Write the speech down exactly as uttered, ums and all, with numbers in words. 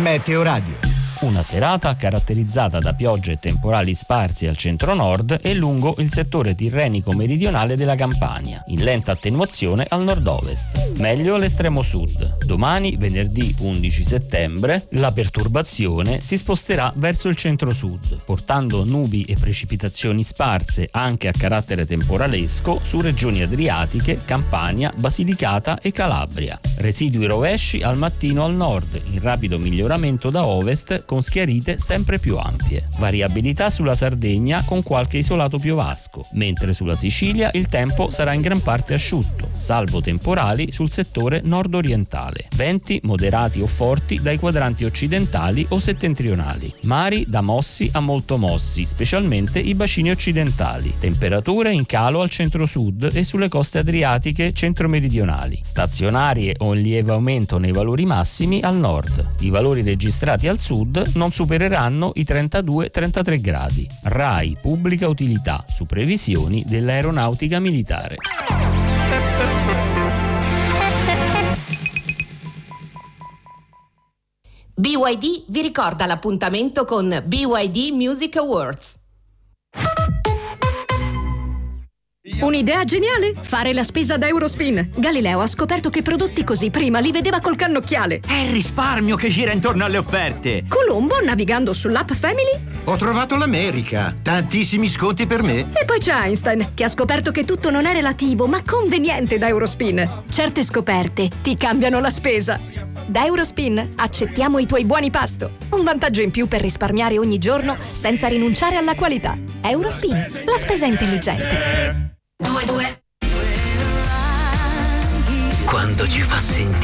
Meteoradio. Una serata caratterizzata da piogge e temporali sparsi al centro-nord e lungo il settore tirrenico meridionale della Campania, in lenta attenuazione al nord-ovest. Meglio all'estremo sud. Domani, venerdì undici settembre, la perturbazione si sposterà verso il centro-sud, portando nubi e precipitazioni sparse anche a carattere temporalesco su regioni adriatiche, Campania, Basilicata e Calabria. Residui rovesci al mattino al nord, in rapido miglioramento da ovest con schiarite sempre più ampie. Variabilità sulla Sardegna con qualche isolato piovasco, mentre sulla Sicilia il tempo sarà in gran parte asciutto, salvo temporali sul settore nord-orientale. Venti moderati o forti dai quadranti occidentali o settentrionali. Mari da mossi a molto mossi, specialmente i bacini occidentali. Temperature in calo al centro-sud e sulle coste adriatiche centro-meridionali. Stazionarie o in lieve aumento nei valori massimi al nord. I valori registrati al sud non supereranno i trentadue trentatré gradi. RAI Pubblica Utilità su previsioni dell'aeronautica militare. B Y D vi ricorda l'appuntamento con B Y D Music Awards. Un'idea geniale? Fare la spesa da Eurospin. Galileo ha scoperto che prodotti così prima li vedeva col cannocchiale. È il risparmio che gira intorno alle offerte. Colombo, navigando sull'app Family, ho trovato l'America. Tantissimi sconti per me. E poi c'è Einstein, che ha scoperto che tutto non è relativo, ma conveniente da Eurospin. Certe scoperte ti cambiano la spesa. Da Eurospin accettiamo i tuoi buoni pasto. Un vantaggio in più per risparmiare ogni giorno senza rinunciare alla qualità. Eurospin, la spesa intelligente. Due due. Quando ci fa sentire